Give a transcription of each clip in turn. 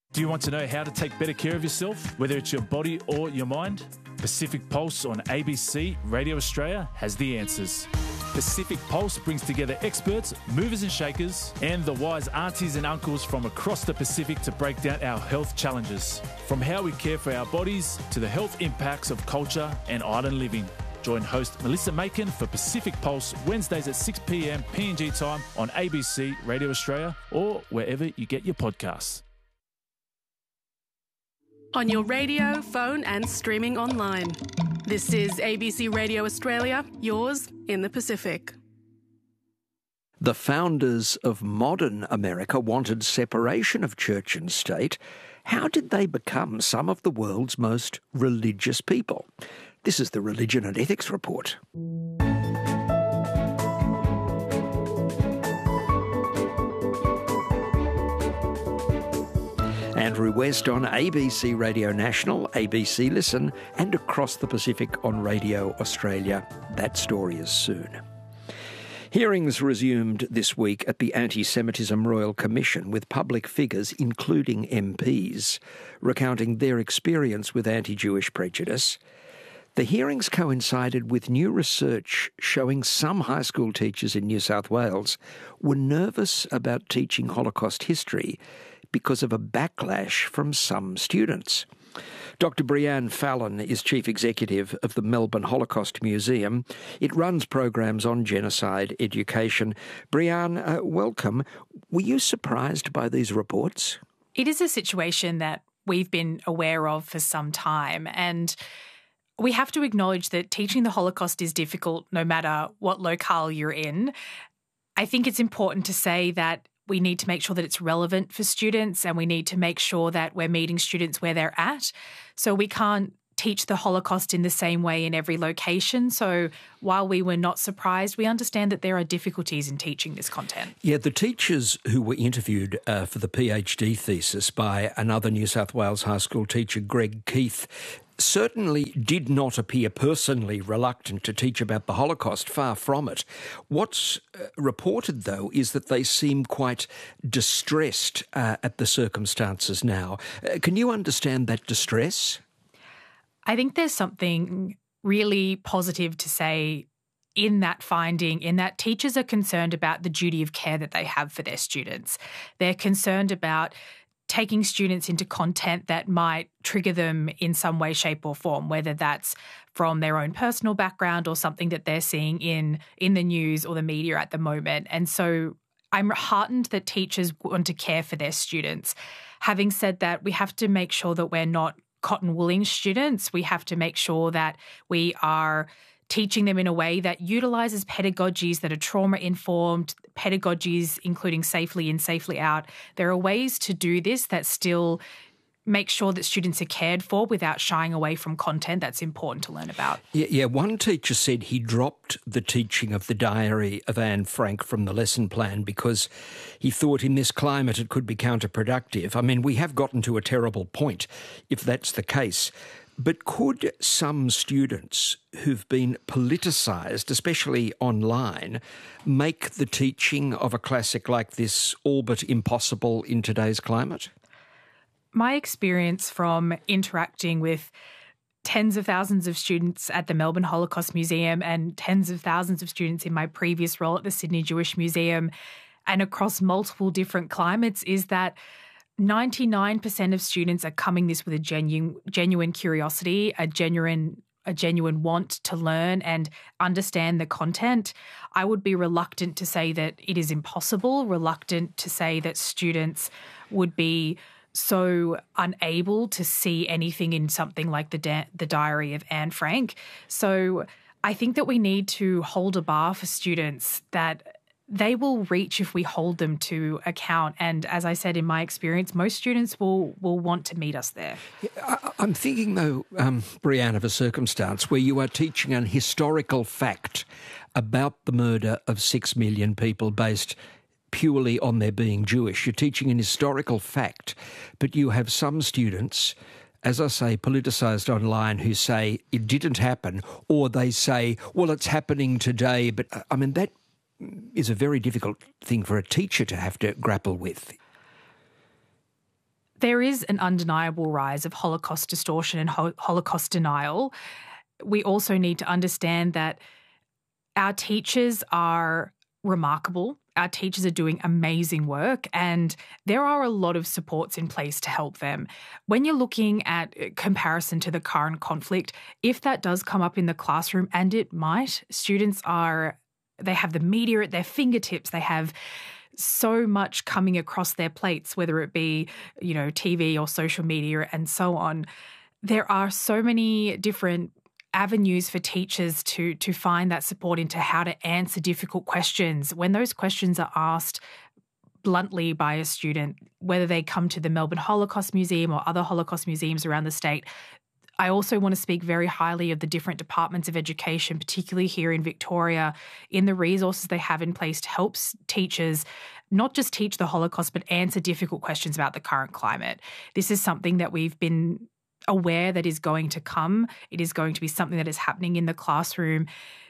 Do you want to know how to take better care of yourself, whether it's your body or your mind? Pacific Pulse on ABC Radio Australia has the answers. Pacific Pulse brings together experts, movers and shakers, and the wise aunties and uncles from across the Pacific to break down our health challenges. From how we care for our bodies to the health impacts of culture and island living. Join host Melissa Macon for Pacific Pulse Wednesdays at 6 p.m. PNG time on ABC Radio Australia or wherever you get your podcasts. On your radio, phone and streaming online. This is ABC Radio Australia, yours in the Pacific. The founders of modern America wanted separation of church and state. How did they become some of the world's most religious people? This is the Religion and Ethics Report. Andrew West on ABC Radio National, ABC Listen, and across the Pacific on Radio Australia. That story is soon. Hearings resumed this week at the Anti-Semitism Royal Commission with public figures, including MPs, recounting their experience with anti-Jewish prejudice. The hearings coincided with new research showing some high school teachers in New South Wales were nervous about teaching Holocaust history because of a backlash from some students. Dr. Brianne Fallon is Chief Executive of the Melbourne Holocaust Museum. It runs programs on genocide education. Brianne, welcome. Were you surprised by these reports? It is a situation that we've been aware of for some time, and we have to acknowledge that teaching the Holocaust is difficult no matter what locale you're in. I think it's important to say that we need to make sure that it's relevant for students, and we need to make sure that we're meeting students where they're at. So we can't teach the Holocaust in the same way in every location. So while we were not surprised, we understand that there are difficulties in teaching this content. Yeah, the teachers who were interviewed for the PhD thesis by another New South Wales high school teacher, Greg Keith, certainly did not appear personally reluctant to teach about the Holocaust, far from it. What's reported, though, is that they seem quite distressed at the circumstances now. Can you understand that distress? I think there's something really positive to say in that finding, in that teachers are concerned about the duty of care that they have for their students. They're concerned about taking students into content that might trigger them in some way, shape or form, whether that's from their own personal background or something that they're seeing in the news or the media at the moment. And so I'm heartened that teachers want to care for their students. Having said that, we have to make sure that we're not cotton-wooling students. We have to make sure that we are teaching them in a way that utilises pedagogies that are trauma-informed, pedagogies including safely in, safely out. There are ways to do this that still make sure that students are cared for without shying away from content that's important to learn about. Yeah, one teacher said he dropped the teaching of the diary of Anne Frank from the lesson plan because he thought in this climate it could be counterproductive. I mean, we have gotten to a terrible point if that's the case. But could some students who've been politicised, especially online, make the teaching of a classic like this all but impossible in today's climate? My experience from interacting with tens of thousands of students at the Melbourne Holocaust Museum and tens of thousands of students in my previous role at the Sydney Jewish Museum and across multiple different climates is that 99% of students are coming this with a genuine curiosity, a genuine want to learn and understand the content. I would be reluctant to say that it is impossible, reluctant to say that students would be so unable to see anything in something like the diary of Anne Frank. So I think that we need to hold a bar for students that they will reach if we hold them to account. And as I said, in my experience, most students will want to meet us there. I'm thinking, though, Brianne, of a circumstance where you are teaching an historical fact about the murder of 6 million people based purely on their being Jewish. You're teaching an historical fact, but you have some students, as I say, politicised online, who say it didn't happen, or they say, well, it's happening today. But, I mean, that is a very difficult thing for a teacher to have to grapple with. There is an undeniable rise of Holocaust distortion and Holocaust denial. We also need to understand that our teachers are remarkable. Our teachers are doing amazing work, and there are a lot of supports in place to help them. When you're looking at comparison to the current conflict, if that does come up in the classroom, and it might, they have the media at their fingertips. They have so much coming across their plates, whether it be, TV or social media and so on. There are so many different avenues for teachers to find that support into how to answer difficult questions. When those questions are asked bluntly by a student, whether they come to the Melbourne Holocaust Museum or other Holocaust museums around the state, I also want to speak very highly of the different departments of education, particularly here in Victoria, in the resources they have in place to help teachers not just teach the Holocaust, but answer difficult questions about the current climate. This is something that we've been aware that is going to come. It is going to be something that is happening in the classroom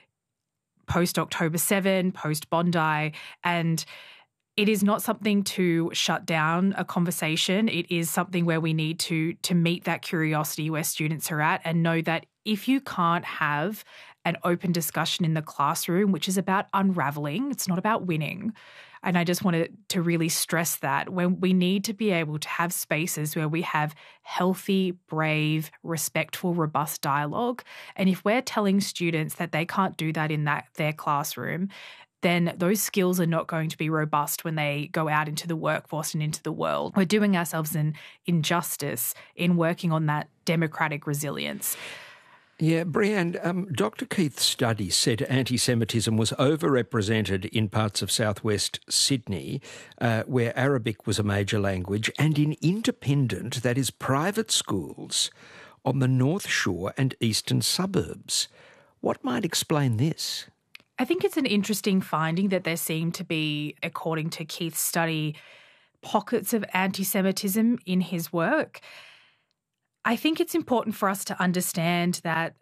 post-October 7, post-Bondi, and it is not something to shut down a conversation. It is something where we need to meet that curiosity where students are at and know that if you can't have an open discussion in the classroom, which is about unraveling, it's not about winning. And I just wanted to really stress that when we need to be able to have spaces where we have healthy, brave, respectful, robust dialogue. And if we're telling students that they can't do that in their classroom, then those skills are not going to be robust when they go out into the workforce and into the world. We're doing ourselves an injustice in working on that democratic resilience. Yeah, Breanne, Dr. Keith's study said anti-Semitism was overrepresented in parts of southwest Sydney, where Arabic was a major language, and in independent, that is private schools, on the North Shore and eastern suburbs. What might explain this? I think it's an interesting finding that there seem to be, according to Keith's study, pockets of anti-Semitism in his work. I think it's important for us to understand that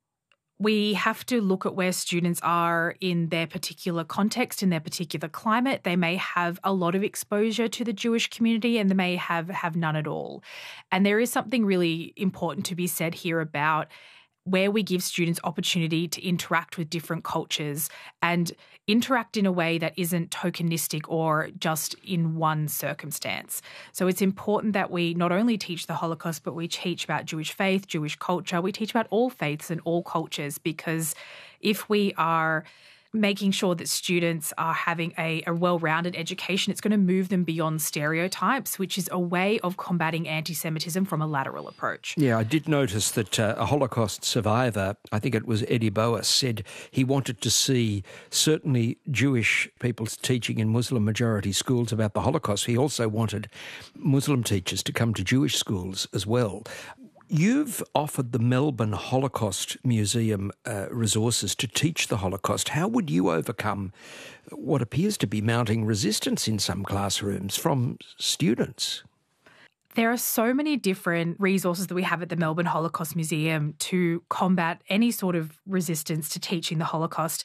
we have to look at where students are in their particular context, in their particular climate. They may have a lot of exposure to the Jewish community and they may have none at all. And there is something really important to be said here about where we give students opportunity to interact with different cultures and interact in a way that isn't tokenistic or just in one circumstance. So it's important that we not only teach the Holocaust, but we teach about Jewish faith, Jewish culture. We teach about all faiths and all cultures, because if we are making sure that students are having a well-rounded education, it's going to move them beyond stereotypes, which is a way of combating anti-Semitism from a lateral approach. Yeah, I did notice that a Holocaust survivor, I think it was Eddie Boas, said he wanted to see certainly Jewish people teaching in Muslim-majority schools about the Holocaust. He also wanted Muslim teachers to come to Jewish schools as well. You've offered the Melbourne Holocaust Museum resources to teach the Holocaust. How would you overcome what appears to be mounting resistance in some classrooms from students? There are so many different resources that we have at the Melbourne Holocaust Museum to combat any sort of resistance to teaching the Holocaust.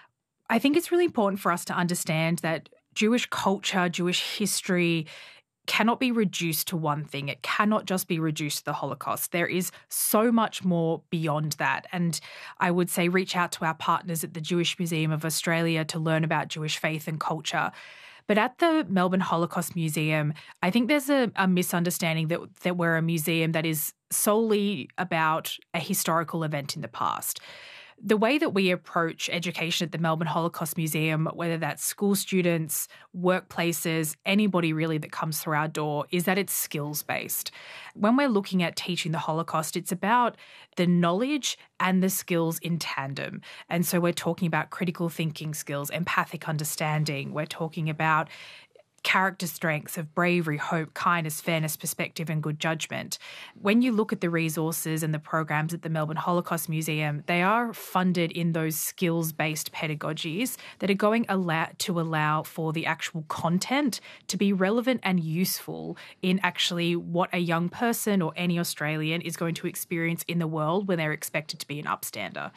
I think it's really important for us to understand that Jewish culture, Jewish history cannot be reduced to one thing. It cannot just be reduced to the Holocaust. There is so much more beyond that. And I would say reach out to our partners at the Jewish Museum of Australia to learn about Jewish faith and culture. But at the Melbourne Holocaust Museum, I think there's a misunderstanding that we're a museum that is solely about a historical event in the past. The way that we approach education at the Melbourne Holocaust Museum, whether that's school students, workplaces, anybody really that comes through our door, is that it's skills-based. When we're looking at teaching the Holocaust, it's about the knowledge and the skills in tandem. And so we're talking about critical thinking skills, empathic understanding. We're talking about character strengths of bravery, hope, kindness, fairness, perspective, and good judgment. When you look at the resources and the programs at the Melbourne Holocaust Museum, they are funded in those skills-based pedagogies that are going to allow for the actual content to be relevant and useful in actually what a young person or any Australian is going to experience in the world when they're expected to be an upstander.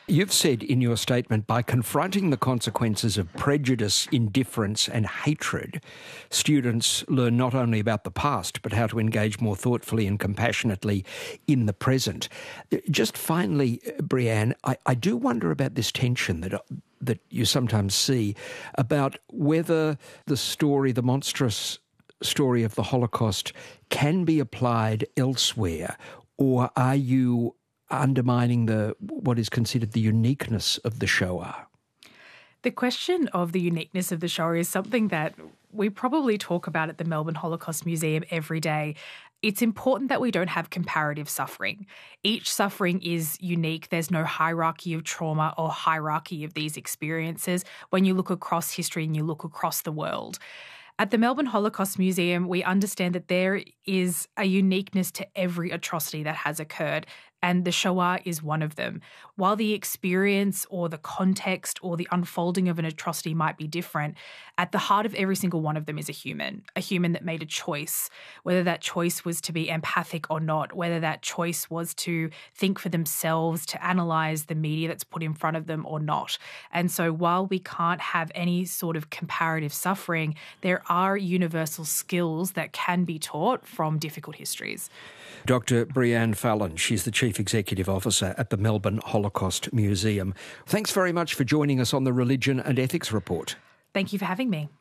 You've said in your statement, by confronting the consequences of prejudice, indifference and hatred, students learn not only about the past, but how to engage more thoughtfully and compassionately in the present. Just finally, Breanne, I do wonder about this tension that you sometimes see about whether the monstrous story of the Holocaust can be applied elsewhere, or are you undermining what is considered the uniqueness of the Shoah? The question of the uniqueness of the Shoah is something that we probably talk about at the Melbourne Holocaust Museum every day. It's important that we don't have comparative suffering. Each suffering is unique. There's no hierarchy of trauma or hierarchy of these experiences when you look across history and you look across the world. At the Melbourne Holocaust Museum, we understand that there is a uniqueness to every atrocity that has occurred, and the Shoah is one of them. While the experience or the context or the unfolding of an atrocity might be different, at the heart of every single one of them is a human that made a choice, whether that choice was to be empathic or not, whether that choice was to think for themselves, to analyse the media that's put in front of them or not. And so while we can't have any sort of comparative suffering, there are universal skills that can be taught from difficult histories. Dr. Breanne Fallon, she's the Chief Executive Officer at the Melbourne Holocaust Museum. Thanks very much for joining us on the Religion and Ethics Report. Thank you for having me.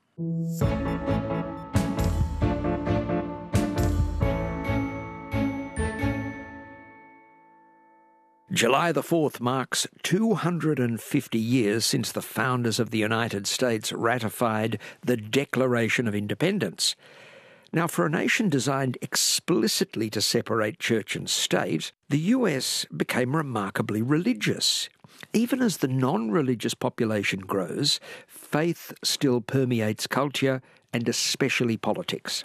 July the 4th marks 250 years since the founders of the United States ratified the Declaration of Independence. Now, for a nation designed explicitly to separate church and state, the US became remarkably religious. Even as the non-religious population grows, faith still permeates culture and especially politics.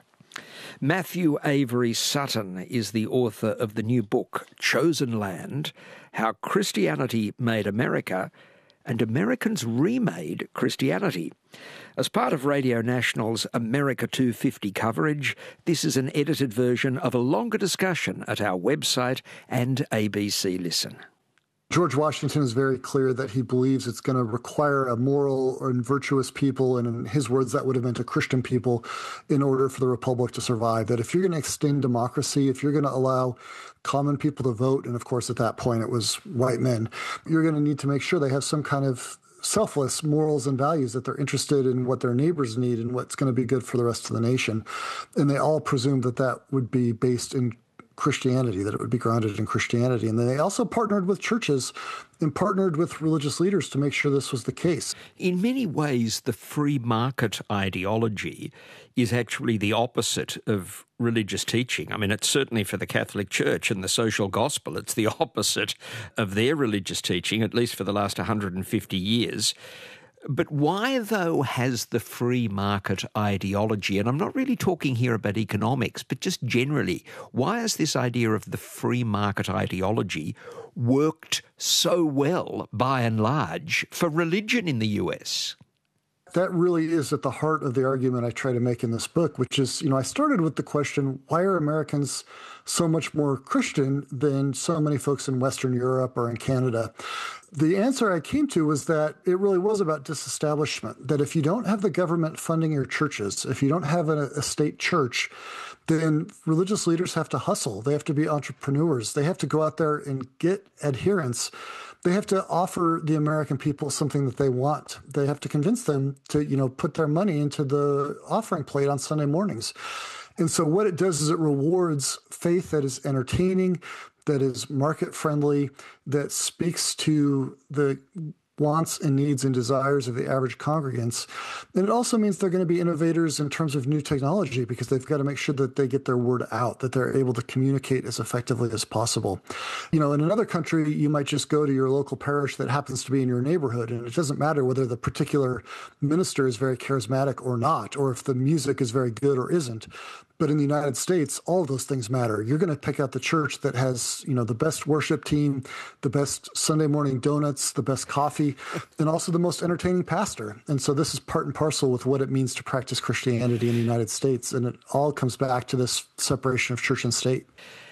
Matthew Avery Sutton is the author of the new book, Chosen Land: How Christianity Made America and Americans Remade Christianity. As part of Radio National's America 250 coverage, this is an edited version of a longer discussion at our website and ABC Listen. George Washington is very clear that he believes it's going to require a moral and virtuous people, and in his words, that would have meant a Christian people, in order for the republic to survive. That if you're going to extend democracy, if you're going to allow common people to vote, and of course at that point it was white men, you're going to need to make sure they have some kind of selfless morals and values, that they're interested in what their neighbors need and what's going to be good for the rest of the nation. And they all presumed that that would be based in Christianity, that it would be grounded in Christianity. And then they also partnered with churches and partnered with religious leaders to make sure this was the case. In many ways, the free market ideology is actually the opposite of religious teaching. I mean, it's certainly for the Catholic Church and the social gospel, it's the opposite of their religious teaching, at least for the last 150 years. But why, though, has the free market ideology, and I'm not really talking here about economics, but just generally, why has this idea of the free market ideology worked so well, by and large, for religion in the US? That really is at the heart of the argument I try to make in this book, which is, I started with the question, why are Americans so much more Christian than so many folks in Western Europe or in Canada? The answer I came to was that it really was about disestablishment, that if you don't have the government funding your churches, if you don't have a state church, then religious leaders have to hustle. They have to be entrepreneurs. They have to go out there and get adherents. They have to offer the American people something that they want. They have to convince them to, put their money into the offering plate on Sunday mornings. And so what it does is it rewards faith that is entertaining, that is market-friendly, that speaks to the wants and needs and desires of the average congregants. And it also means they're going to be innovators in terms of new technology, because they've got to make sure that they get their word out, that they're able to communicate as effectively as possible. In another country, you might just go to your local parish that happens to be in your neighborhood, and it doesn't matter whether the particular minister is very charismatic or not, or if the music is very good or isn't. But in the United States, all of those things matter. You're going to pick out the church that has, the best worship team, the best Sunday morning donuts, the best coffee, and also the most entertaining pastor. And so this is part and parcel with what it means to practice Christianity in the United States. And it all comes back to this separation of church and state.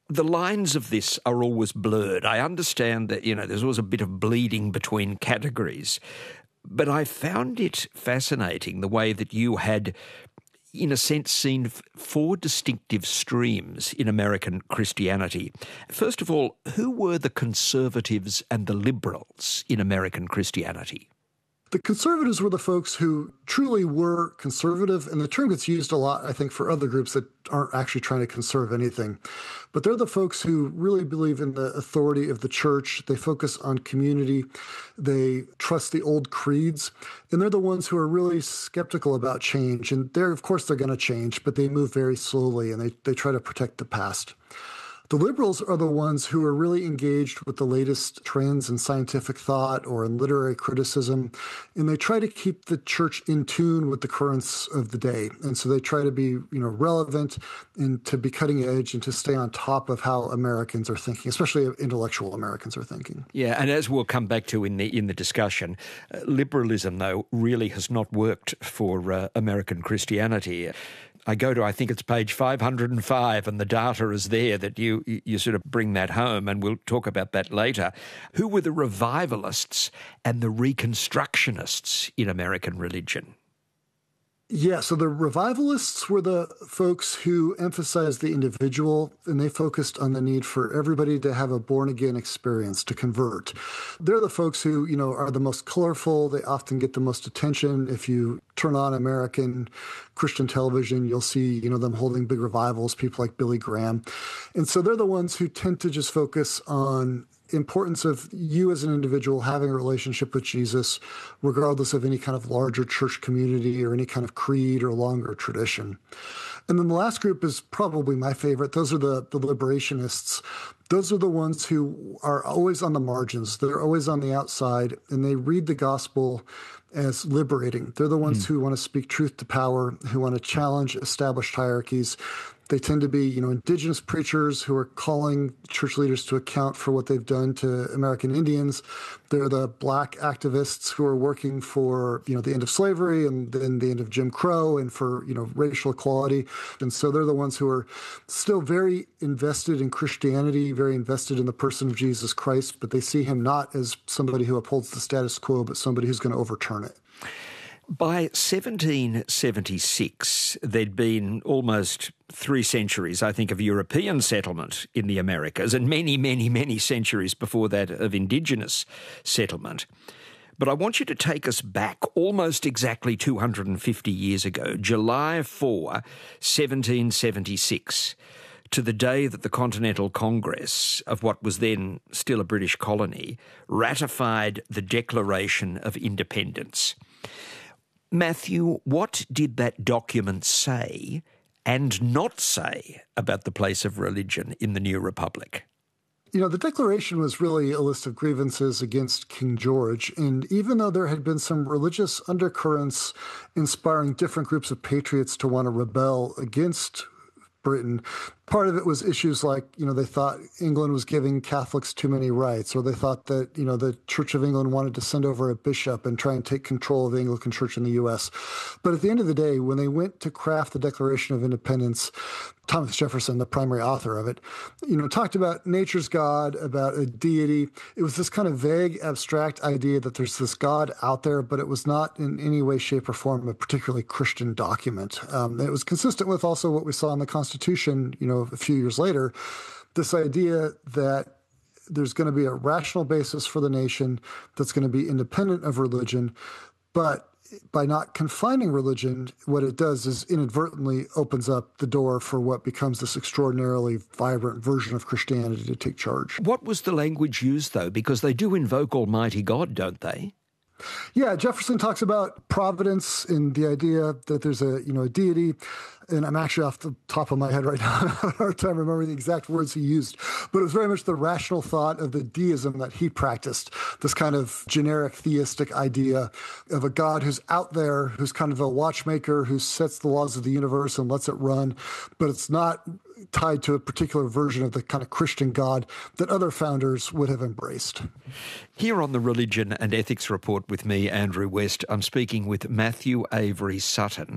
The lines of this are always blurred. I understand that, there's always a bit of bleeding between categories. But I found it fascinating the way that you had, in a sense, seen four distinctive streams in American Christianity. First of all, who were the conservatives and the liberals in American Christianity? The conservatives were the folks who truly were conservative, and the term gets used a lot, I think, for other groups that aren't actually trying to conserve anything. But they're the folks who really believe in the authority of the church. They focus on community. They trust the old creeds. And they're the ones who are really skeptical about change. And of course, they're going to change, but they move very slowly, and they try to protect the past. The liberals are the ones who are really engaged with the latest trends in scientific thought or in literary criticism, and they try to keep the church in tune with the currents of the day. And so they try to be, relevant and to be cutting edge and to stay on top of how Americans are thinking, especially intellectual Americans are thinking. Yeah, and as we'll come back to in the discussion, liberalism, though, really has not worked for American Christianity. I go to, I think it's page 505, and the data is there that you sort of bring that home, and we'll talk about that later. Who were the revivalists and the reconstructionists in American religion? Yeah, so the revivalists were the folks who emphasized the individual, and they focused on the need for everybody to have a born-again experience, to convert. They're the folks who, are the most colorful. They often get the most attention. If you turn on American Christian television, you'll see, them holding big revivals, people like Billy Graham. And so they're the ones who tend to just focus on importance of you as an individual having a relationship with Jesus, regardless of any kind of larger church community or any kind of creed or longer tradition. And then the last group is probably my favorite. Those are the liberationists. Those are the ones who are always on the margins. They're always on the outside, and they read the gospel as liberating. They're the ones who want to speak truth to power, who want to challenge established hierarchies. They tend to be, indigenous preachers who are calling church leaders to account for what they've done to American Indians. They're the black activists who are working for, the end of slavery and then the end of Jim Crow and for, racial equality. And so they're the ones who are still very invested in Christianity, very invested in the person of Jesus Christ, but they see him not as somebody who upholds the status quo, but somebody who's going to overturn it. By 1776, there'd been almost 3 centuries, I think, of European settlement in the Americas, and many, many, many centuries before that of indigenous settlement. But I want you to take us back almost exactly 250 years ago, July 4, 1776, to the day that the Continental Congress of what was then still a British colony ratified the Declaration of Independence. Matthew, what did that document say and not say about the place of religion in the new republic? The Declaration was really a list of grievances against King George. And even though there had been some religious undercurrents inspiring different groups of patriots to want to rebel against Britain, part of it was issues like, they thought England was giving Catholics too many rights, or they thought that, the Church of England wanted to send over a bishop and try and take control of the Anglican Church in the U.S. But at the end of the day, when they went to craft the Declaration of Independence, Thomas Jefferson, the primary author of it, talked about nature's God, about a deity. It was this kind of vague, abstract idea that there's this God out there, but it was not in any way, shape, or form a particularly Christian document. It was consistent with also what we saw in the Constitution, a few years later, this idea that there's going to be a rational basis for the nation that's going to be independent of religion, but by not confining religion, what it does is inadvertently opens up the door for what becomes this extraordinarily vibrant version of Christianity to take charge. What was the language used, though? Because they do invoke Almighty God, don't they? Yeah, Jefferson talks about providence and the idea that there's a deity. And I'm actually off the top of my head right now. I have a hard time remembering the exact words he used. But it was very much the rational thought of the deism that he practiced, this kind of generic theistic idea of a God who's out there, who's kind of a watchmaker, who sets the laws of the universe and lets it run. But it's not tied to a particular version of the kind of Christian God that other founders would have embraced. Here on the Religion and Ethics Report with me, Andrew West, I'm speaking with Matthew Avery Sutton,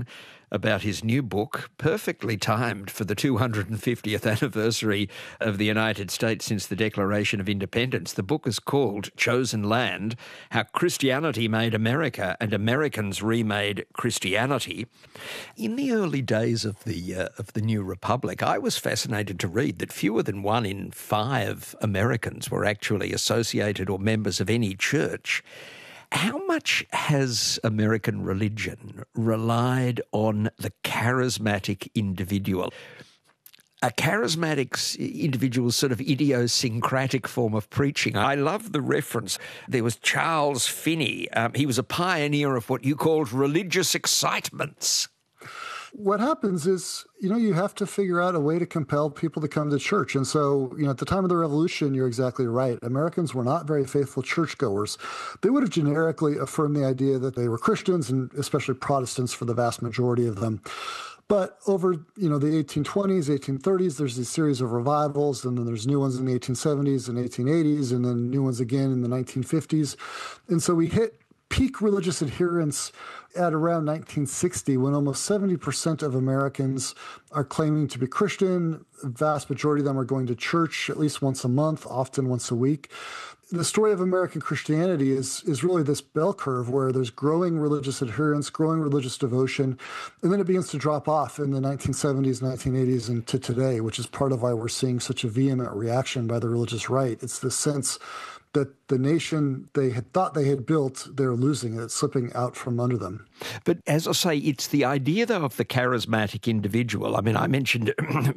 about his new book, perfectly timed for the 250th anniversary of the United States since the Declaration of Independence. The book is called Chosen Land: How Christianity Made America and Americans Remade Christianity. In the early days of the New Republic, I was fascinated to read that fewer than 1 in 5 Americans were actually associated or members of any church. How much has American religion relied on the charismatic individual? A charismatic individual's sort of idiosyncratic form of preaching. I love the reference. There was Charles Finney. He was a pioneer of what you called religious excitements. What happens is, you have to figure out a way to compel people to come to church. And so, at the time of the Revolution, you're exactly right. Americans were not very faithful churchgoers. They would have generically affirmed the idea that they were Christians, and especially Protestants for the vast majority of them. But over, the 1820s, 1830s, there's a series of revivals, and then there's new ones in the 1870s and 1880s, and then new ones again in the 1950s. And so we hit peak religious adherence at around 1960, when almost 70% of Americans are claiming to be Christian. The vast majority of them are going to church at least once a month, often once a week. The story of American Christianity is really this bell curve where there's growing religious adherence, growing religious devotion, and then it begins to drop off in the 1970s, 1980s, and to today, which is part of why we're seeing such a vehement reaction by the religious right. It's the sense that the nation they had thought they had built, they're losing it. It's slipping out from under them. But as I say, it's the idea, though, of the charismatic individual. I mean, I mentioned,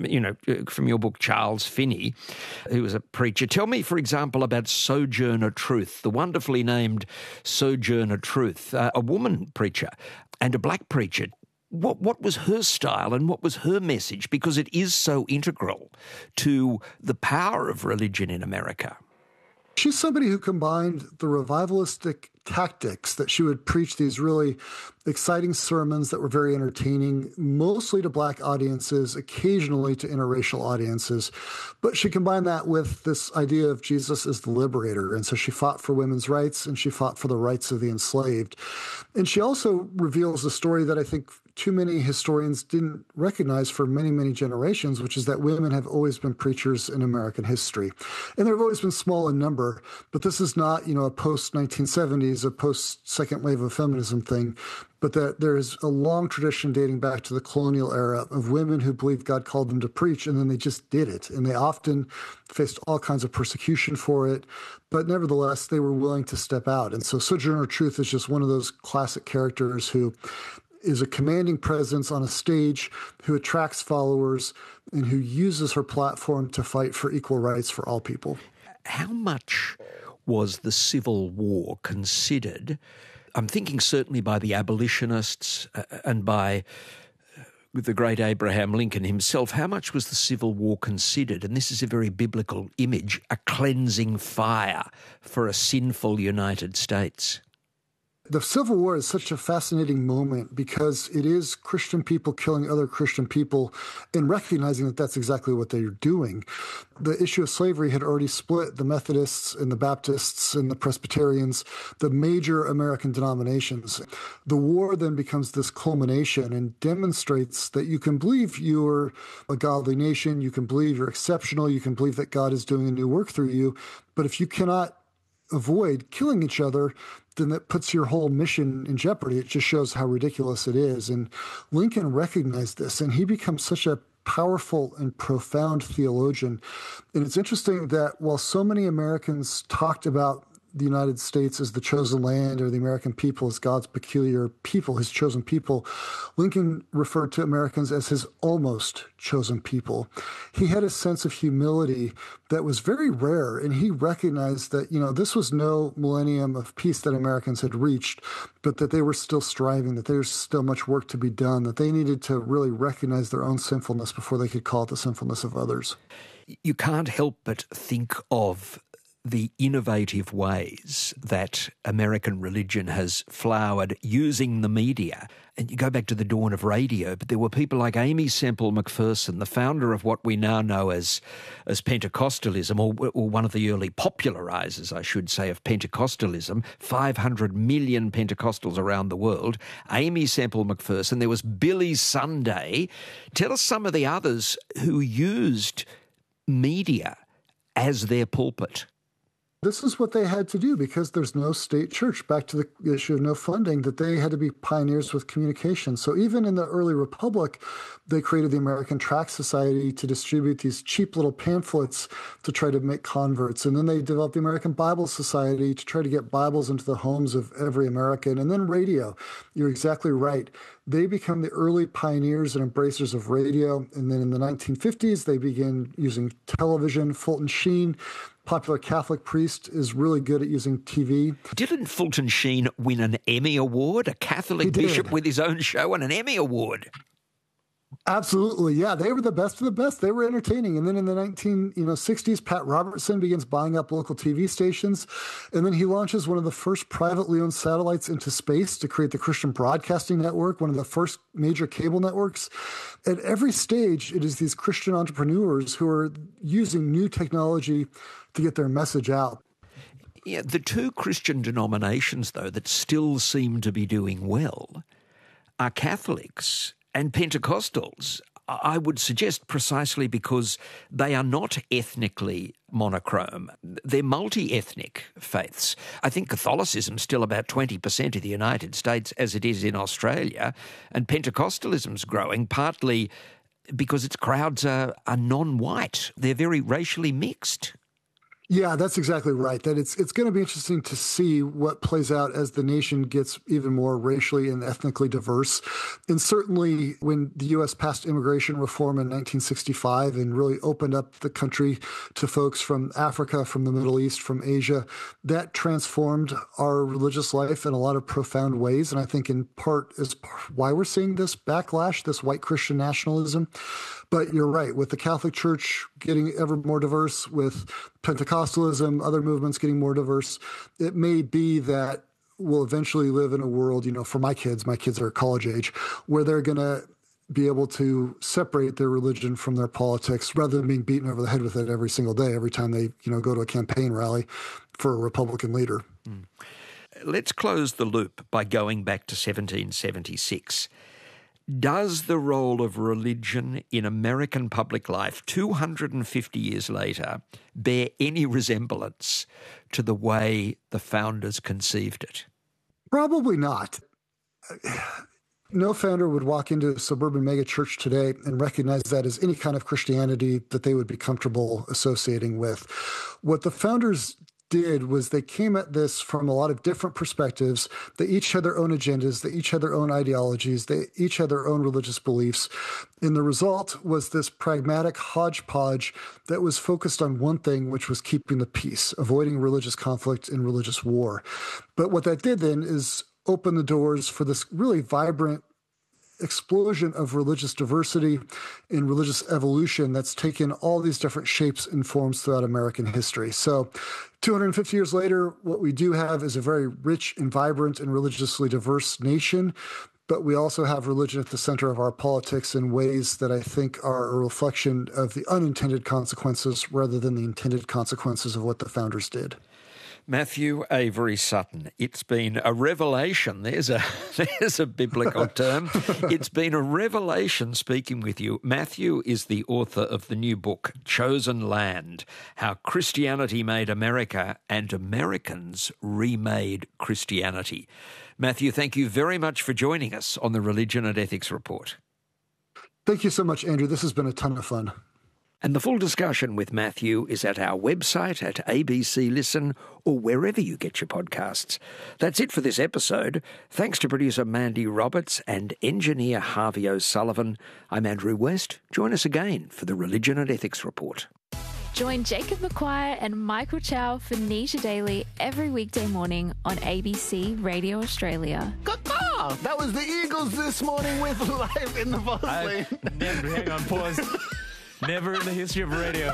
from your book, Charles Finney, who was a preacher. Tell me, for example, about Sojourner Truth, the wonderfully named Sojourner Truth, a woman preacher and a black preacher. What was her style and what was her message? Because it is so integral to the power of religion in America. She's somebody who combined the revivalistic tactics that she would preach these really exciting sermons that were very entertaining, mostly to black audiences, occasionally to interracial audiences. But she combined that with this idea of Jesus as the liberator. And so she fought for women's rights and she fought for the rights of the enslaved. And she also reveals a story that I think too many historians didn't recognize for many, many generations, which is that women have always been preachers in American history. And they've always been small in number, but this is not, a post-1970s, a post-second wave of feminism thing, but that there is a long tradition dating back to the colonial era of women who believed God called them to preach, and then they just did it. And they often faced all kinds of persecution for it, but nevertheless, they were willing to step out. And so Sojourner Truth is just one of those classic characters who is a commanding presence on a stage, who attracts followers, and who uses her platform to fight for equal rights for all people. How much was the Civil War considered? I'm thinking certainly by the abolitionists and by the great Abraham Lincoln himself. How much was the Civil War considered, and this is a very biblical image, a cleansing fire for a sinful United States? The Civil War is such a fascinating moment because it is Christian people killing other Christian people and recognizing that that's exactly what they're doing. The issue of slavery had already split the Methodists and the Baptists and the Presbyterians, the major American denominations. The war then becomes this culmination and demonstrates that you can believe you're a godly nation, you can believe you're exceptional, you can believe that God is doing a new work through you, but if you cannot avoid killing each other, then that puts your whole mission in jeopardy. It just shows how ridiculous it is. And Lincoln recognized this, and he becomes such a powerful and profound theologian. And it's interesting that while so many Americans talked about the United States as the chosen land, or the American people as God's peculiar people, his chosen people, Lincoln referred to Americans as his almost chosen people. He had a sense of humility that was very rare, and he recognized that, this was no millennium of peace that Americans had reached, but that they were still striving, that there's still much work to be done, that they needed to really recognize their own sinfulness before they could call it the sinfulness of others. You can't help but think of the innovative ways that American religion has flowered using the media. And you go back to the dawn of radio, but there were people like Aimee Semple McPherson, the founder of what we now know as Pentecostalism, or one of the early popularisers, I should say, of Pentecostalism, 500 million Pentecostals around the world. Aimee Semple McPherson, there was Billy Sunday. Tell us some of the others who used media as their pulpit. This is what they had to do because there's no state church. Back to the issue of no funding, that they had to be pioneers with communication. So even in the early republic, they created the American Tract Society to distribute these cheap little pamphlets to try to make converts. And then they developed the American Bible Society to try to get Bibles into the homes of every American. And then radio. You're exactly right. They become the early pioneers and embracers of radio. And then in the 1950s, they begin using television. Fulton Sheen, popular Catholic priest, is really good at using TV. Didn't Fulton Sheen win an Emmy Award? A Catholic bishop with his own show and an Emmy Award. Absolutely, yeah. They were the best of the best. They were entertaining. And then in the 1960s, Pat Robertson begins buying up local TV stations. And then he launches one of the first privately owned satellites into space to create the Christian Broadcasting Network, one of the first major cable networks. At every stage, it is these Christian entrepreneurs who are using new technology to get their message out. Yeah, the two Christian denominations, though, that still seem to be doing well are Catholics and Pentecostals. I would suggest precisely because they are not ethnically monochrome. They're multi-ethnic faiths. I think Catholicism's still about 20% of the United States, as it is in Australia, and Pentecostalism's growing, partly because its crowds are non-white. They're very racially mixed. Yeah, that's exactly right. That it's going to be interesting to see what plays out as the nation gets even more racially and ethnically diverse. And certainly when the U.S. passed immigration reform in 1965 and really opened up the country to folks from Africa, from the Middle East, from Asia, that transformed our religious life in a lot of profound ways. And I think in part is why we're seeing this backlash, this white Christian nationalism. But you're right, with the Catholic Church getting ever more diverse, with Pentecostalism, other movements getting more diverse, it may be that we'll eventually live in a world, for my kids are college age, where they're going to be able to separate their religion from their politics rather than being beaten over the head with it every single day, every time they, go to a campaign rally for a Republican leader. Let's close the loop by going back to 1776. Does the role of religion in American public life 250 years later bear any resemblance to the way the founders conceived it? Probably not. No founder would walk into a suburban megachurch today and recognize that as any kind of Christianity that they would be comfortable associating with. What the founders did was they came at this from a lot of different perspectives. They each had their own agendas. They each had their own ideologies. They each had their own religious beliefs. And the result was this pragmatic hodgepodge that was focused on one thing, which was keeping the peace, avoiding religious conflict and religious war. But what that did then is open the doors for this really vibrant explosion of religious diversity and religious evolution that's taken all these different shapes and forms throughout American history. So 250 years later, what we do have is a very rich and vibrant and religiously diverse nation, but we also have religion at the center of our politics in ways that I think are a reflection of the unintended consequences rather than the intended consequences of what the founders did. Matthew Avery Sutton, it's been a revelation. There's a biblical term. It's been a revelation speaking with you. Matthew is the author of the new book, Chosen Land, How Christianity Made America and Americans Remade Christianity. Matthew, thank you very much for joining us on the Religion and Ethics Report. Thank you so much, Andrew. This has been a ton of fun. And the full discussion with Matthew is at our website at ABC Listen or wherever you get your podcasts. That's it for this episode. Thanks to producer Mandy Roberts and engineer Harvey O'Sullivan. I'm Andrew West. Join us again for the Religion and Ethics Report. Join Jacob McQuire and Michael Chow for Nisha Daily every weekday morning on ABC Radio Australia. Caw-caw! That was the Eagles this morning with Live in the Buzz Lane. Hang on, pause. Never in the history of radio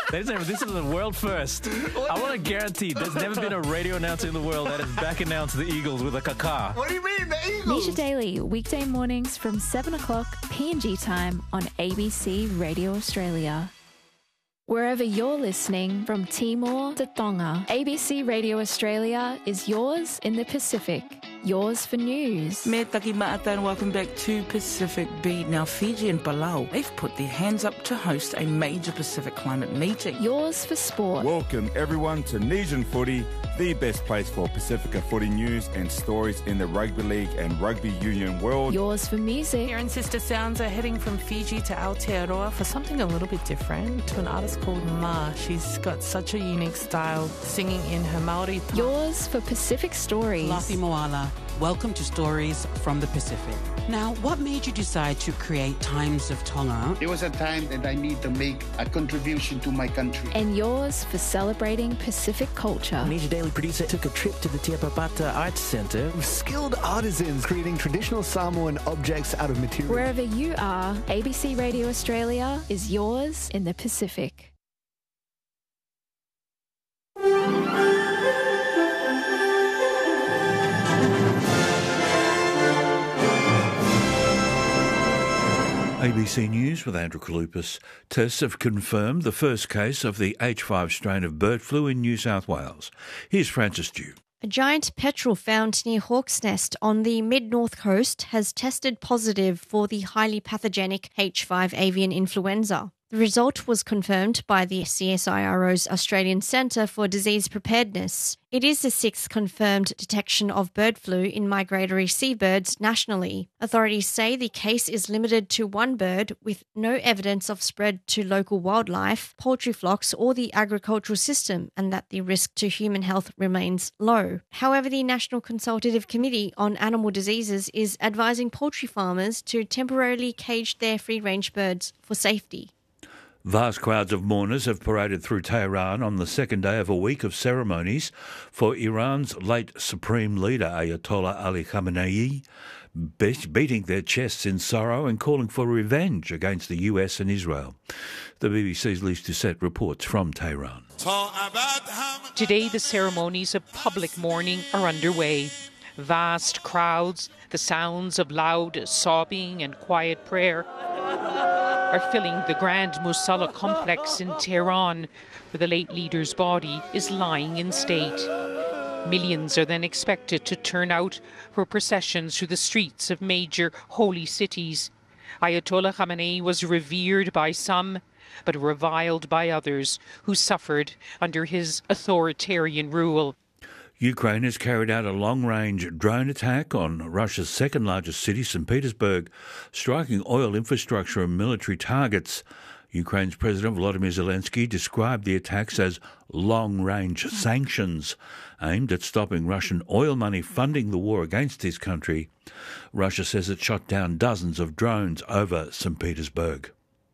Ladies and gentlemen, this is the world first. I want to guarantee there's never been a radio announcer in the world that has back announced the Eagles with a kaka. What do you mean, the Eagles? Nisha Daily, weekday mornings from 7 o'clock PNG time on ABC Radio Australia. Wherever you're listening, from Timor to Tonga, ABC Radio Australia is yours in the Pacific. Yours for news. Me taki ma'ata and welcome back to Pacific Beat. Now, Fiji and Palau, they've put their hands up to host a major Pacific climate meeting. Yours for sport. Welcome everyone to Nesian Footy, the best place for Pacifica footy news and stories in the rugby league and rugby union world. Yours for music. Here in Sister Sounds are heading from Fiji to Aotearoa for something a little bit different, to an artist called Ma. She's got such a unique style, singing in her Maori tongue. Yours for Pacific Stories. Lafi Moala. Welcome to Stories from the Pacific. Now, what made you decide to create Times of Tonga? It was a time that I need to make a contribution to my country. And yours for celebrating Pacific culture. Nisha Daily producer took a trip to the Te Apapata Arts Centre. Skilled artisans creating traditional Samoan objects out of material. Wherever you are, ABC Radio Australia is yours in the Pacific. ABC News with Andrew Kalupas. Tests have confirmed the first case of the H5 strain of bird flu in New South Wales. Here's Francis Dew. A giant petrel found near Hawk's Nest on the mid-north coast has tested positive for the highly pathogenic H5 avian influenza. The result was confirmed by the CSIRO's Australian Centre for Disease Preparedness. It is the sixth confirmed detection of bird flu in migratory seabirds nationally. Authorities say the case is limited to one bird with no evidence of spread to local wildlife, poultry flocks or the agricultural system, and that the risk to human health remains low. However, the National Consultative Committee on Animal Diseases is advising poultry farmers to temporarily cage their free-range birds for safety. Vast crowds of mourners have paraded through Tehran on the second day of a week of ceremonies for Iran's late supreme leader Ayatollah Ali Khamenei, beating their chests in sorrow and calling for revenge against the US and Israel. The BBC's Lise Doucette reports from Tehran. Today the ceremonies of public mourning are underway. Vast crowds, the sounds of loud sobbing and quiet prayer are filling the Grand Musalla complex in Tehran, where the late leader's body is lying in state. Millions are then expected to turn out for processions through the streets of major holy cities. Ayatollah Khamenei was revered by some, but reviled by others who suffered under his authoritarian rule. Ukraine has carried out a long-range drone attack on Russia's second-largest city, St. Petersburg, striking oil infrastructure and military targets. Ukraine's President Volodymyr Zelensky described the attacks as long-range sanctions aimed at stopping Russian oil money funding the war against his country. Russia says it shot down dozens of drones over St. Petersburg.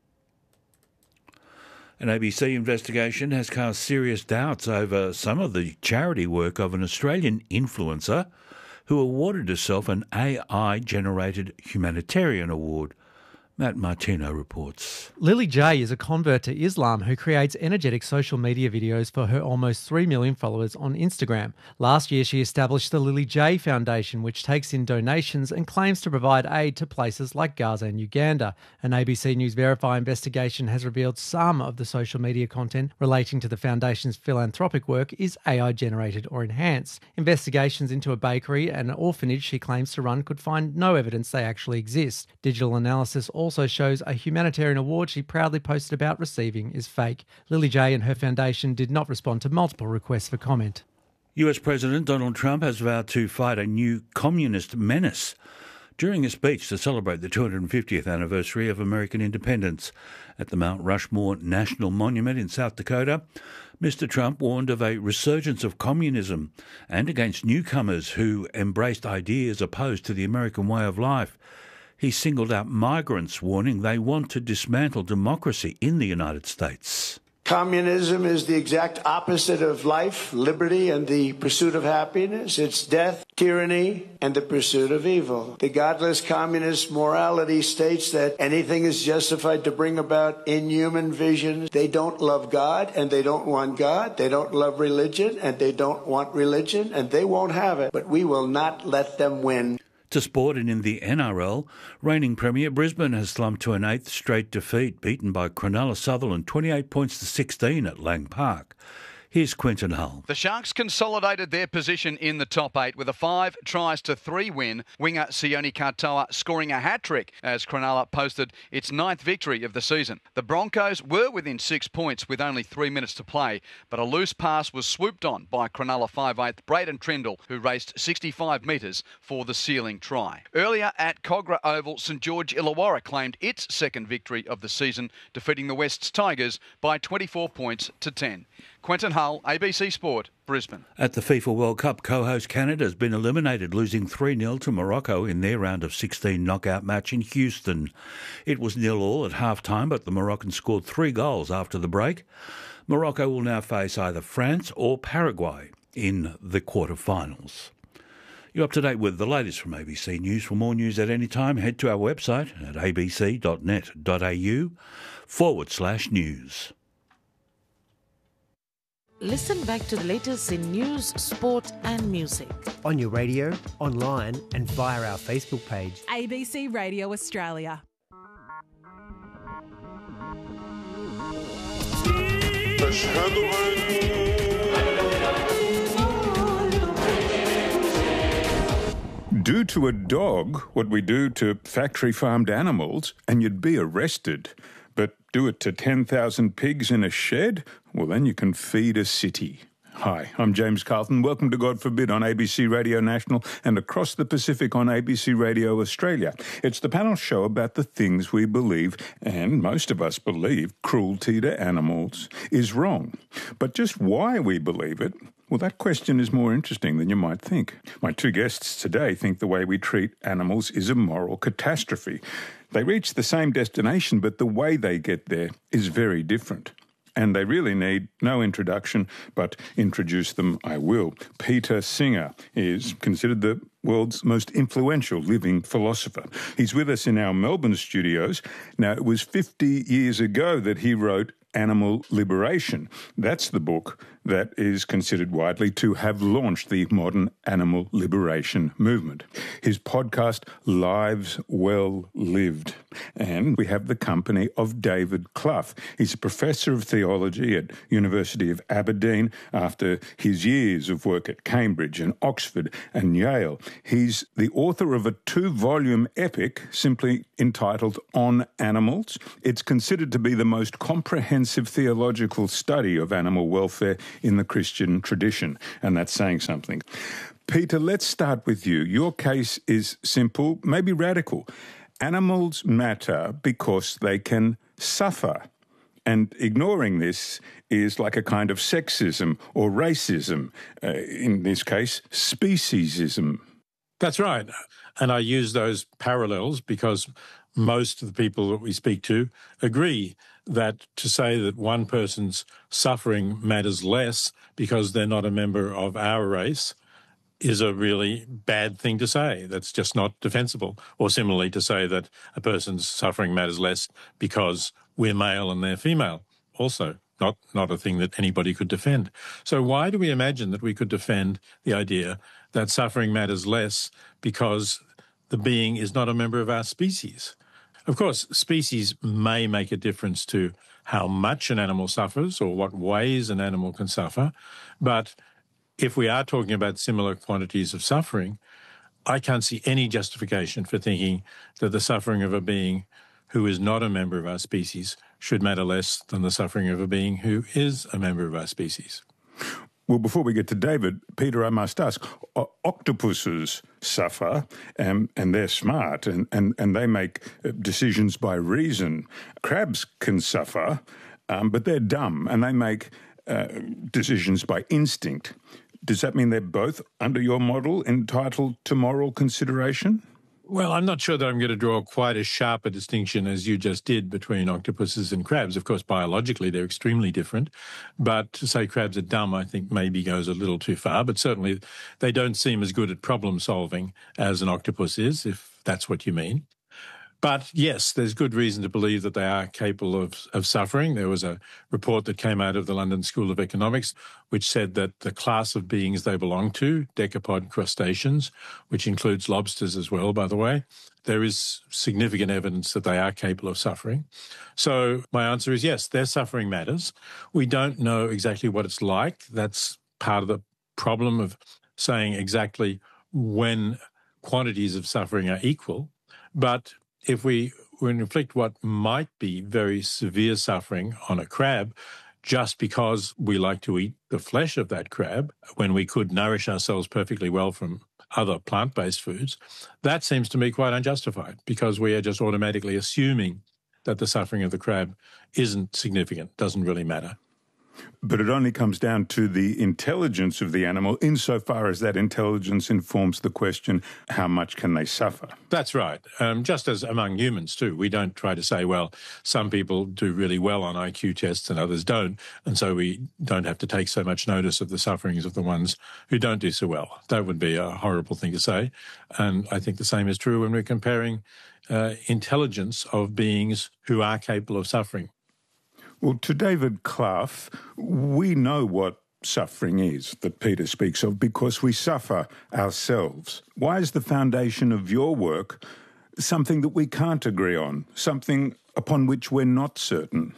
An ABC investigation has cast serious doubts over some of the charity work of an Australian influencer who awarded herself an AI-generated humanitarian award. Matt Martino reports. Lily J is a convert to Islam who creates energetic social media videos for her almost 3 million followers on Instagram. Last year, she established the Lily J Foundation, which takes in donations and claims to provide aid to places like Gaza and Uganda. An ABC News Verify investigation has revealed some of the social media content relating to the foundation's philanthropic work is AI-generated or enhanced. Investigations into a bakery and an orphanage she claims to run could find no evidence they actually exist. Digital analysis also shows a humanitarian award she proudly posted about receiving is fake. Lily J and her foundation did not respond to multiple requests for comment. US President Donald Trump has vowed to fight a new communist menace during a speech to celebrate the 250th anniversary of American independence at the Mount Rushmore National Monument in South Dakota. Mr. Trump warned of a resurgence of communism and against newcomers who embraced ideas opposed to the American way of life. He singled out migrants, warning they want to dismantle democracy in the United States. Communism is the exact opposite of life, liberty, and the pursuit of happiness. It's death, tyranny, and the pursuit of evil. The godless communist morality states that anything is justified to bring about inhuman visions. They don't love God, and they don't want God. They don't love religion, and they don't want religion, and they won't have it. But we will not let them win. To sport and in the NRL, reigning Premier Brisbane has slumped to an 8th straight defeat, beaten by Cronulla Sutherland 28 points to 16 at Lang Park. Here's Quentin Hull. The Sharks consolidated their position in the top 8 with a 5-3 win. Winger Sione Katoa scoring a hat-trick as Cronulla posted its 9th victory of the season. The Broncos were within 6 points with only 3 minutes to play, but a loose pass was swooped on by Cronulla 5'8" Braden Trindle, who raced 65 metres for the sealing try. Earlier at Kogarah Oval, St George Illawarra claimed its 2nd victory of the season, defeating the West's Tigers by 24 points to 10. Quentin Hull, ABC Sport, Brisbane. At the FIFA World Cup, co-host Canada has been eliminated, losing 3-0 to Morocco in their round of 16 knockout match in Houston. It was 0-0 at half-time, but the Moroccans scored 3 goals after the break. Morocco will now face either France or Paraguay in the quarter-finals. You're up to date with the latest from ABC News. For more news at any time, head to our website at abc.net.au/news. Listen back to the latest in news, sport and music. On your radio, online and via our Facebook page. ABC Radio Australia. Do to a dog what we do to factory-farmed animals and you'd be arrested. But do it to 10,000 pigs in a shed? Well, then you can feed a city. Hi, I'm James Carlton. Welcome to God Forbid on ABC Radio National and across the Pacific on ABC Radio Australia. It's the panel show about the things we believe, and most of us believe, cruelty to animals is wrong. But just why we believe it, well, that question is more interesting than you might think. My 2 guests today think the way we treat animals is a moral catastrophe. They reach the same destination, but the way they get there is very different. And they really need no introduction, but introduce them I will. Peter Singer is considered the world's most influential living philosopher. He's with us in our Melbourne studios. Now, it was 50 years ago that he wrote Animal Liberation. That's the book that is considered widely to have launched the modern animal liberation movement. His podcast, Lives Well Lived. And we have the company of David Clough. He's a professor of theology at University of Aberdeen after his years of work at Cambridge and Oxford and Yale. He's the author of a 2-volume epic simply entitled On Animals. It's considered to be the most comprehensive theological study of animal welfare in the Christian tradition, and that's saying something. Peter, let's start with you. Your case is simple, maybe radical. Animals matter because they can suffer. And ignoring this is like a kind of sexism or racism, in this case, speciesism. That's right. And I use those parallels because most of the people that we speak to agree that to say that one person's suffering matters less because they're not a member of our race is a really bad thing to say. That's just not defensible. Or similarly to say that a person's suffering matters less because we're male and they're female. Also not a thing that anybody could defend. So why do we imagine that we could defend the idea that suffering matters less because the being is not a member of our species? Of course, species may make a difference to how much an animal suffers or what ways an animal can suffer, but if we are talking about similar quantities of suffering, I can't see any justification for thinking that the suffering of a being who is not a member of our species should matter less than the suffering of a being who is a member of our species. Well, before we get to David, Peter, I must ask, octopuses suffer and they're smart and they make decisions by reason. Crabs can suffer, but they're dumb and they make decisions by instinct. Does that mean they're both, under your model, entitled to moral consideration? Well, I'm not sure that I'm going to draw quite as sharp a distinction as you just did between octopuses and crabs. Of course, biologically, they're extremely different. But to say crabs are dumb, I think maybe goes a little too far. But certainly they don't seem as good at problem solving as an octopus is, if that's what you mean. But yes, there's good reason to believe that they are capable of suffering. There was a report that came out of the London School of Economics which said that the class of beings they belong to, decapod crustaceans, which includes lobsters as well, by the way, there is significant evidence that they are capable of suffering. So my answer is yes, their suffering matters. We don't know exactly what it's like. That's part of the problem of saying exactly when quantities of suffering are equal. But if we inflict what might be very severe suffering on a crab just because we like to eat the flesh of that crab when we could nourish ourselves perfectly well from other plant-based foods, that seems to me quite unjustified because we are just automatically assuming that the suffering of the crab isn't significant, doesn't really matter. But it only comes down to the intelligence of the animal insofar as that intelligence informs the question, how much can they suffer? That's right. Just as among humans too. We don't try to say, well, some people do really well on IQ tests and others don't, and so we don't have to take so much notice of the sufferings of the ones who don't do so well. That would be a horrible thing to say. And I think the same is true when we're comparing intelligence of beings who are capable of suffering. Well, to David Clough, we know what suffering is that Peter speaks of because we suffer ourselves. Why is the foundation of your work something that we can't agree on, something upon which we're not certain?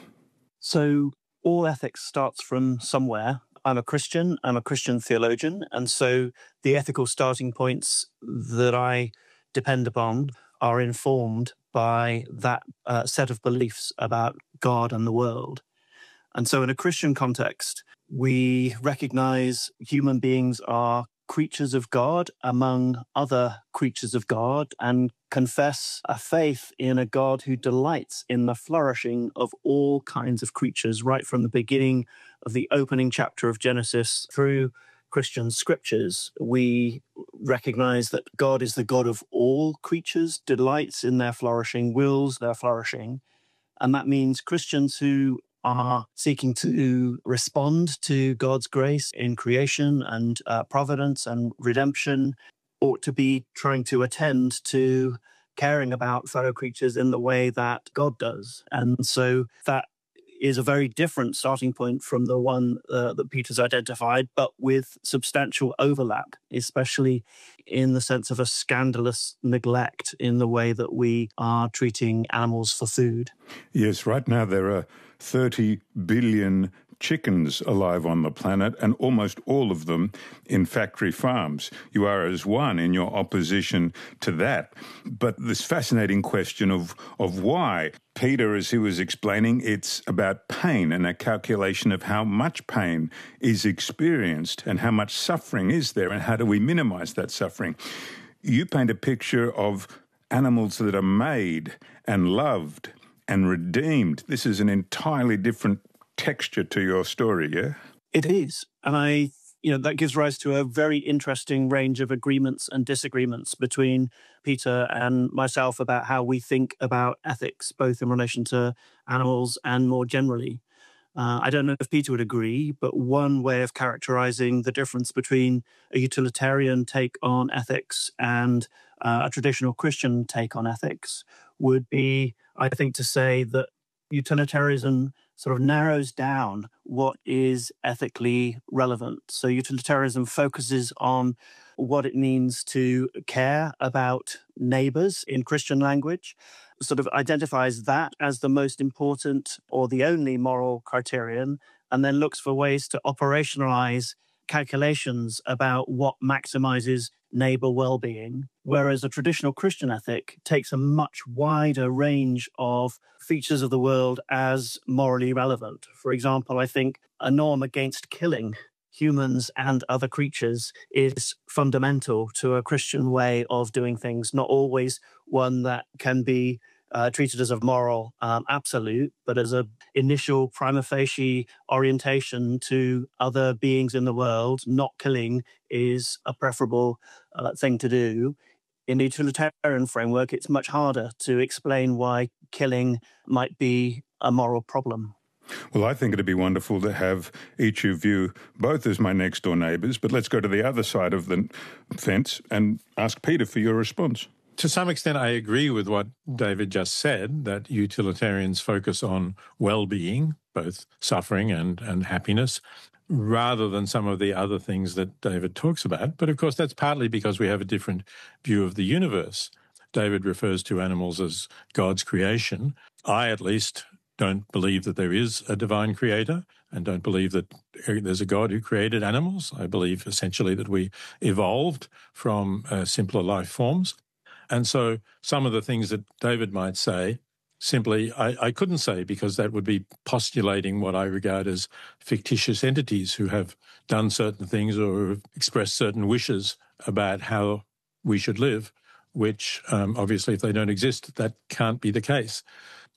So all ethics starts from somewhere. I'm a Christian theologian, and so the ethical starting points that I depend upon are informed by that set of beliefs about God and the world. And so in a Christian context, we recognize human beings are creatures of God among other creatures of God and confess a faith in a God who delights in the flourishing of all kinds of creatures, right from the beginning of the opening chapter of Genesis through Christian scriptures. We recognize that God is the God of all creatures, delights in their flourishing, wills their flourishing. And that means Christians who are seeking to respond to God's grace in creation and providence and redemption ought to be trying to attend to caring about fellow creatures in the way that God does. And so that is a very different starting point from the one that Peter's identified, but with substantial overlap, especially in the sense of a scandalous neglect in the way that we are treating animals for food. Yes, right now there are 30 billion chickens alive on the planet, and almost all of them in factory farms. You are as one in your opposition to that. But this fascinating question of why, Peter, as he was explaining, it's about pain and a calculation of how much pain is experienced and how much suffering is there and how do we minimize that suffering. You paint a picture of animals that are made and loved and redeemed. This is an entirely different texture to your story, yeah? It is. And that gives rise to a very interesting range of agreements and disagreements between Peter and myself about how we think about ethics, both in relation to animals and more generally. I don't know if Peter would agree, but one way of characterizing the difference between a utilitarian take on ethics and a traditional Christian take on ethics would be, I think, to say that utilitarianism sort of narrows down what is ethically relevant. So utilitarianism focuses on what it means to care about neighbors in Christian language, sort of identifies that as the most important or the only moral criterion, and then looks for ways to operationalize calculations about what maximizes neighbor well-being, whereas a traditional Christian ethic takes a much wider range of features of the world as morally relevant. For example, I think a norm against killing humans and other creatures is fundamental to a Christian way of doing things, not always one that can be treated as a moral absolute, but as an initial prima facie orientation to other beings in the world. Not killing is a preferable thing to do. in the utilitarian framework, it's much harder to explain why killing might be a moral problem. Well, I think it'd be wonderful to have each of you both as my next-door neighbours, but let's go to the other side of the fence and ask Peter for your response. To some extent, I agree with what David just said, that utilitarians focus on well-being, both suffering and happiness, rather than some of the other things that David talks about. But of course, that's partly because we have a different view of the universe. David refers to animals as God's creation. I, at least, don't believe that there is a divine creator and don't believe that there's a God who created animals. I believe essentially that we evolved from simpler life forms. And so some of the things that David might say, simply I couldn't say, because that would be postulating what I regard as fictitious entities who have done certain things or have expressed certain wishes about how we should live, which obviously if they don't exist, that can't be the case.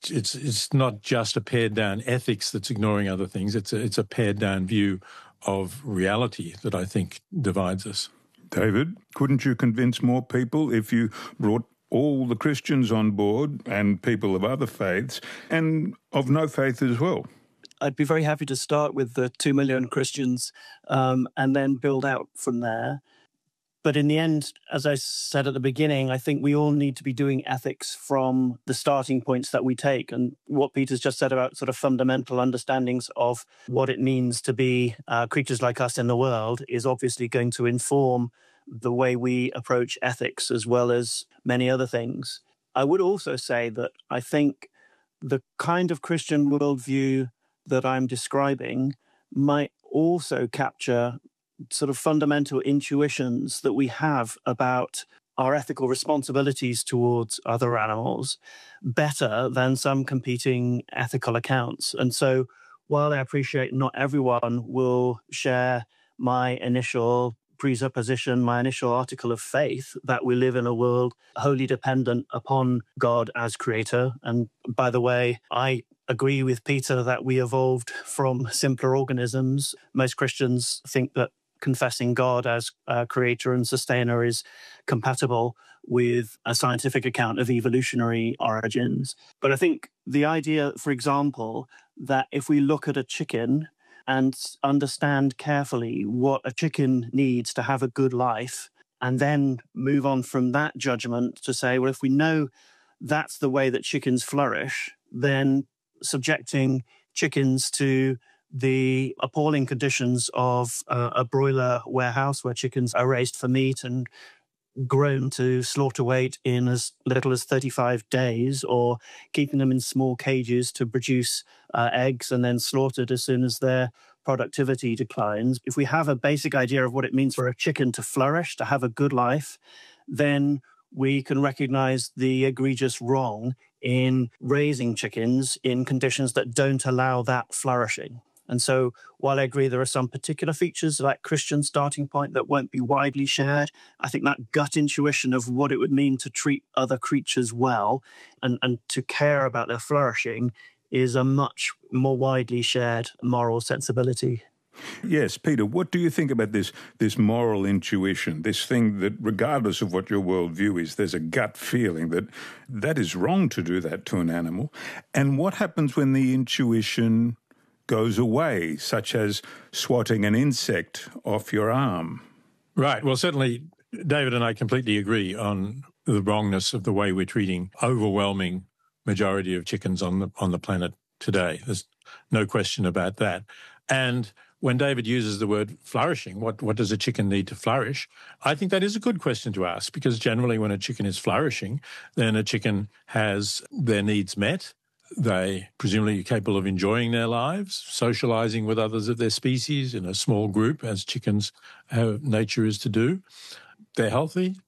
It's not just a pared-down ethics that's ignoring other things. It's a pared-down view of reality that I think divides us. David, couldn't you convince more people if you brought all the Christians on board and people of other faiths and of no faith as well? I'd be very happy to start with the 2 million Christians and then build out from there. But in the end, as I said at the beginning, I think we all need to be doing ethics from the starting points that we take. And what Peter's just said about sort of fundamental understandings of what it means to be creatures like us in the world is obviously going to inform the way we approach ethics as well as many other things. I would also say that I think the kind of Christian worldview that I'm describing might also capture sort of fundamental intuitions that we have about our ethical responsibilities towards other animals better than some competing ethical accounts. And so while I appreciate not everyone will share my initial presupposition, my initial article of faith that we live in a world wholly dependent upon God as creator. And by the way, I agree with Peter that we evolved from simpler organisms. Most Christians think that confessing God as creator and sustainer is compatible with a scientific account of evolutionary origins. But I think the idea, for example, that if we look at a chicken and understand carefully what a chicken needs to have a good life, and then move on from that judgment to say, well, if we know that's the way that chickens flourish, then subjecting chickens to the appalling conditions of a broiler warehouse where chickens are raised for meat and grown to slaughter weight in as little as 35 days, or keeping them in small cages to produce eggs and then slaughtered as soon as their productivity declines. If we have a basic idea of what it means for a chicken to flourish, to have a good life, then we can recognize the egregious wrong in raising chickens in conditions that don't allow that flourishing. And so while I agree there are some particular features like Christian starting point that won't be widely shared, I think that gut intuition of what it would mean to treat other creatures well and to care about their flourishing is a much more widely shared moral sensibility. Yes, Peter, what do you think about this moral intuition, this thing that regardless of what your worldview is, there's a gut feeling that is wrong to do that to an animal? And what happens when the intuition goes away, such as swatting an insect off your arm? Right. Well, certainly David and I completely agree on the wrongness of the way we're treating overwhelming majority of chickens on the planet today. There's no question about that. And when David uses the word flourishing, what does a chicken need to flourish? I think that is a good question to ask, because generally when a chicken is flourishing, then a chicken has their needs met. They presumably are capable of enjoying their lives, socializing with others of their species in a small group, as chickens have nature is to do. They're healthy.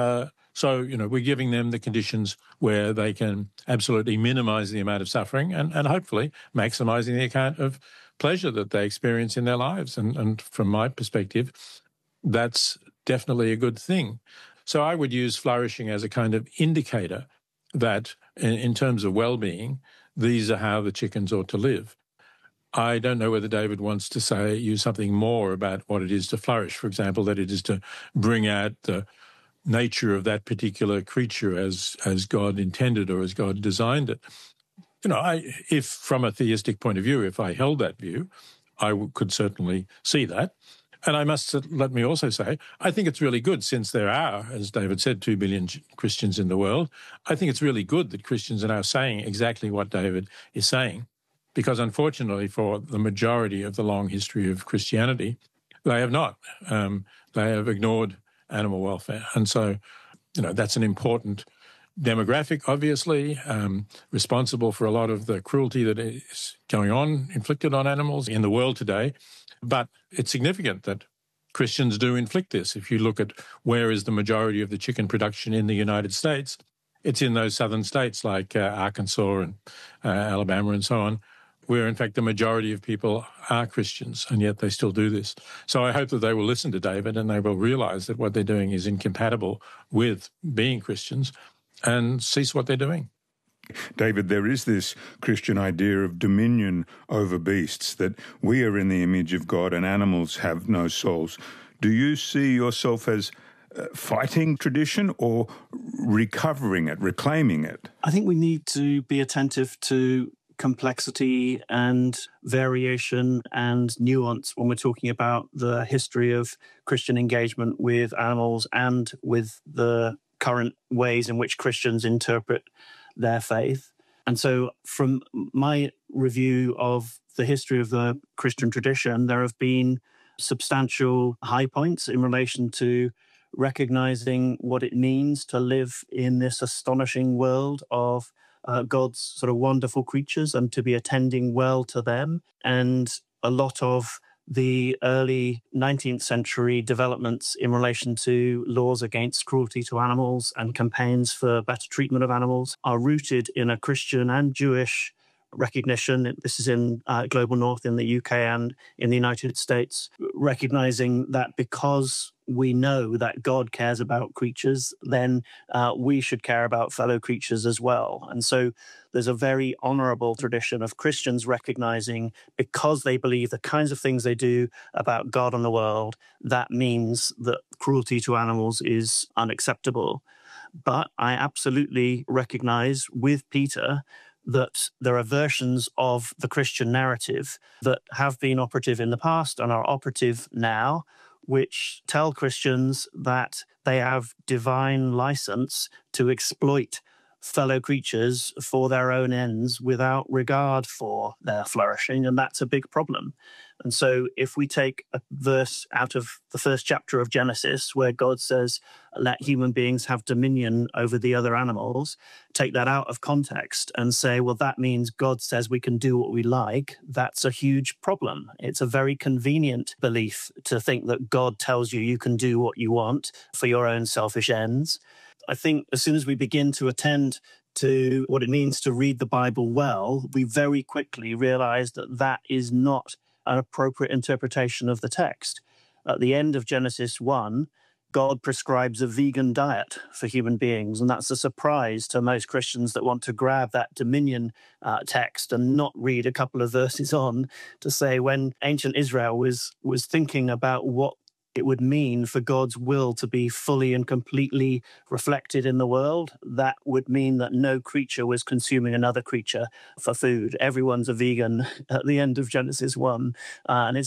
So, we're giving them the conditions where they can absolutely minimize the amount of suffering and hopefully maximizing the amount of pleasure that they experience in their lives. And from my perspective, that's definitely a good thing. So I would use flourishing as a kind of indicator that in terms of well-being, these are how the chickens ought to live. I don't know whether David wants to use something more about what it is to flourish. For example, that it is to bring out the nature of that particular creature as God intended or as God designed it. You know, if from a theistic point of view, if I held that view, I could certainly see that. And let me also say, I think it's really good, since there are, as David said, 2 billion Christians in the world. I think it's really good that Christians are now saying exactly what David is saying, because unfortunately for the majority of the long history of Christianity, they have not. They have ignored animal welfare. And so, you know, that's an important demographic, obviously, responsible for a lot of the cruelty that is going on, inflicted on animals in the world today. But it's significant that Christians do inflict this. If you look at where is the majority of the chicken production in the United States, it's in those southern states like Arkansas and Alabama and so on, where in fact the majority of people are Christians, and yet they still do this. So I hope that they will listen to David and they will realise that what they're doing is incompatible with being Christians and cease what they're doing. David, there is this Christian idea of dominion over beasts, that we are in the image of God and animals have no souls. Do you see yourself as fighting tradition or recovering it, reclaiming it? I think we need to be attentive to complexity and variation and nuance when we're talking about the history of Christian engagement with animals and with the current ways in which Christians interpret their faith. And so from my review of the history of the Christian tradition, there have been substantial high points in relation to recognizing what it means to live in this astonishing world of God's sort of wonderful creatures and to be attending well to them. And a lot of the early 19th century developments in relation to laws against cruelty to animals and campaigns for better treatment of animals are rooted in a Christian and Jewish recognition. This is in Global North in the UK and in the United States, recognizing that because we know that God cares about creatures, then we should care about fellow creatures as well. And so there's a very honorable tradition of Christians recognizing, because they believe the kinds of things they do about God and the world, that means that cruelty to animals is unacceptable. But I absolutely recognize with Peter that there are versions of the Christian narrative that have been operative in the past and are operative now, which tell Christians that they have divine license to exploit fellow creatures for their own ends without regard for their flourishing, and that's a big problem. And so if we take a verse out of the first chapter of Genesis where God says, let human beings have dominion over the other animals, take that out of context and say, well, that means God says we can do what we like, that's a huge problem. It's a very convenient belief to think that God tells you you can do what you want for your own selfish ends. I think as soon as we begin to attend to what it means to read the Bible well, we very quickly realize that that is not an appropriate interpretation of the text. At the end of Genesis 1, God prescribes a vegan diet for human beings, and that's a surprise to most Christians that want to grab that dominion text and not read a couple of verses on to say when ancient Israel was thinking about what it would mean for God's will to be fully and completely reflected in the world, that would mean that no creature was consuming another creature for food. Everyone's a vegan at the end of Genesis 1. And it's